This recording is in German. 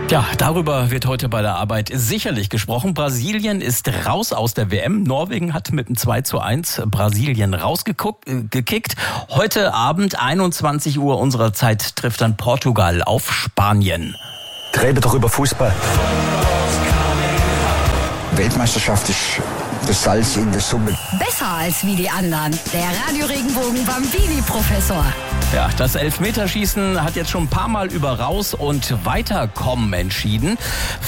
Ja, darüber wird heute bei der Arbeit sicherlich gesprochen. Brasilien ist raus aus der WM. Norwegen hat mit einem 2:1 Brasilien rausgekickt. Heute Abend, 21 Uhr unserer Zeit, trifft dann Portugal auf Spanien. Rede doch über Fußball. Weltmeisterschaft ist das Salz in der Suppe. Besser als wie die anderen. Der Radio-Regenbogen Bambini-Professor. Ja, das Elfmeterschießen hat jetzt schon ein paar Mal über Raus- und Weiterkommen entschieden.